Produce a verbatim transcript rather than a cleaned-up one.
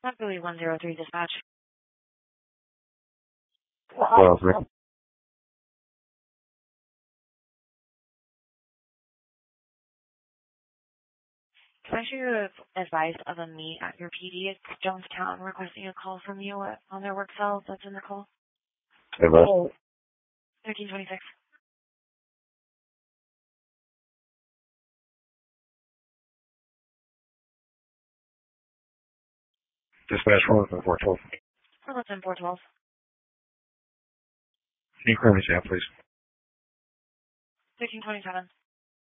Buoy one zero three dispatch. Well, three. Can I show you advice of a meet at your P D at Jonestown requesting a call from you on their work cell that's in the call? Advice? thirteen twenty-six. Dispatch one from four twelve. Or less than four twelve. Can you clear me, Sam, please? thirteen twenty-seven.